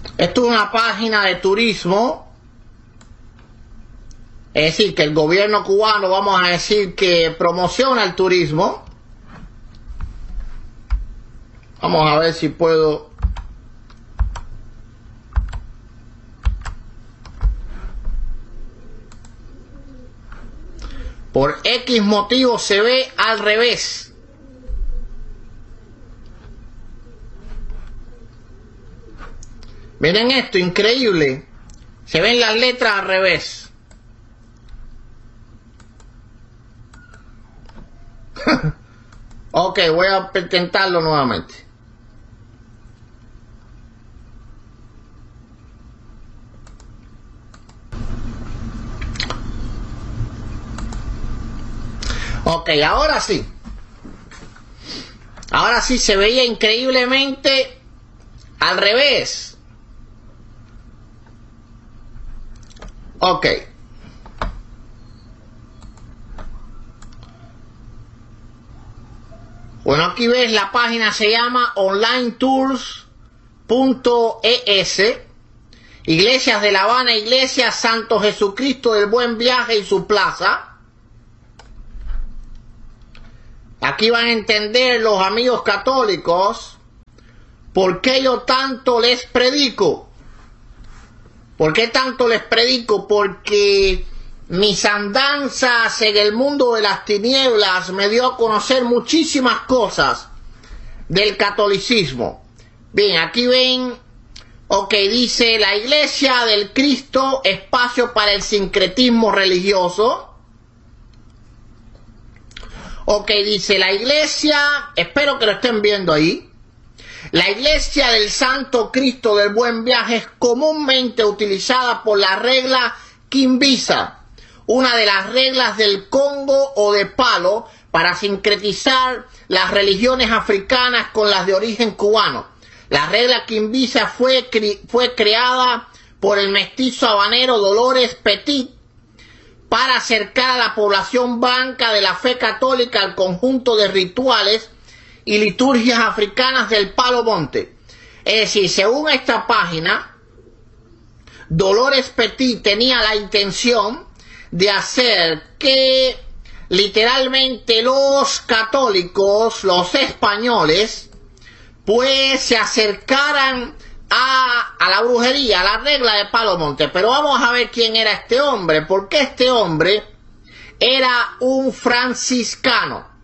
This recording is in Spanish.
Esto es una página de turismo. Es decir, que el gobierno cubano, vamos a decir, que promociona el turismo. Vamos a ver si puedo... Por X motivo se ve al revés. Miren esto, increíble. Se ven las letras al revés. Ok, voy a intentarlo nuevamente. Ok, ahora sí. Ahora sí se veía increíblemente al revés. Ok. Bueno, aquí ves, la página se llama onlinetours.es. Iglesias de La Habana, Iglesia Santo Jesucristo del Buen Viaje y su plaza. Aquí van a entender los amigos católicos por qué yo tanto les predico. ¿Por qué tanto les predico? Porque mis andanzas en el mundo de las tinieblas me dio a conocer muchísimas cosas del catolicismo. Bien, aquí ven, ok, dice la Iglesia del Cristo, espacio para el sincretismo religioso. Ok, dice la Iglesia, espero que lo estén viendo ahí. La Iglesia del Santo Cristo del Buen Viaje es comúnmente utilizada por la regla Quimbisa, una de las reglas del Congo o de Palo, para sincretizar las religiones africanas con las de origen cubano. La regla Quimbisa fue creada por el mestizo habanero Dolores Petit para acercar a la población blanca de la fe católica al conjunto de rituales y liturgias africanas del Palo Monte. Es decir, según esta página, Dolores Petit tenía la intención de hacer que literalmente los católicos, los españoles, pues se acercaran a la brujería, a la regla de Palo Monte. Pero vamos a ver quién era este hombre, porque este hombre era un franciscano.